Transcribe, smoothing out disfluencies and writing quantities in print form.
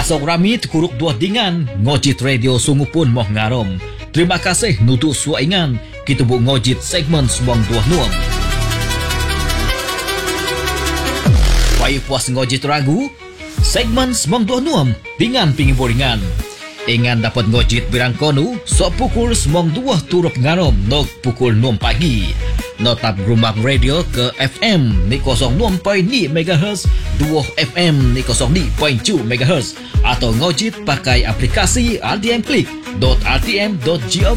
Pasok ramit kuruk dua dingan ngojit radio sungupun moh ngarom. Terima kasih nutu suaingan kita bu ngojit segmen semong dua nuam. Payu puas ngojit ragu segmen semong dua nuam dengan pingboringan. Ingan dapat ngojit birang konu so pukul semong dua turuk ngarom nog pukul 6 pagi. Notap Grumbang Radio ke FM ni 06.2 MHz, 2 FM ni 02.2 MHz atau ngojit pakai aplikasi RTM Click.rtm.gov.my.